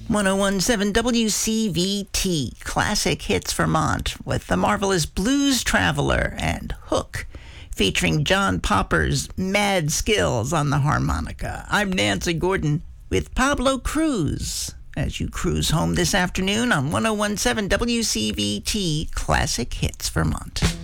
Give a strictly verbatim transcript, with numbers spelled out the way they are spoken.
ten seventeen W C V T, Classic Hits Vermont, with the marvelous Blues Traveler and Hook, featuring John Popper's mad skills on the harmonica. I'm Nancy Gordon with Pablo Cruz as you cruise home this afternoon on ten seventeen W C V T, Classic Hits Vermont.